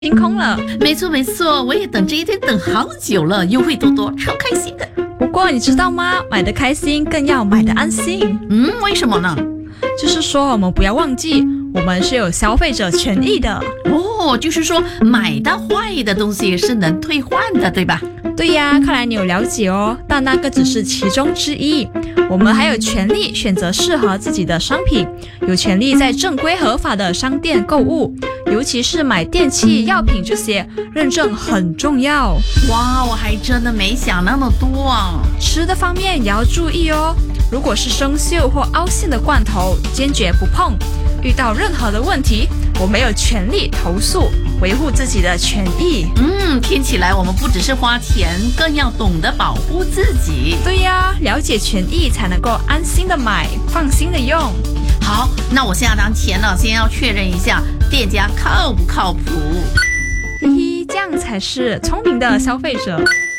清空了。 没错没错，我也等这一天等好久了，优惠多多，超开心的。 不过你知道吗？买的开心更要买的安心。 为什么呢？ 就是说我们不要忘记，我们是有消费者权益的。 就是说买到坏的东西是能退换的，对吧？ 对呀，看来你有了解哦，但那个只是其中之一。我们还有权利选择适合自己的商品，有权利在正规合法的商店购物，尤其是买电器、药品这些，认证很重要。 哇，我还真的没想那么多啊。 吃的方面也要注意哦，如果是生锈或凹陷的罐头，坚决不碰。遇到任何的问题，我们有权利投诉，维护自己的权益。 听起来我们不只是花钱，更要懂得保护自己。 对呀，了解权益才能够安心的买，放心的用。 好，那我下单前呢，先要确认一下店家靠不靠谱。 嘿嘿，这样才是聪明的消费者。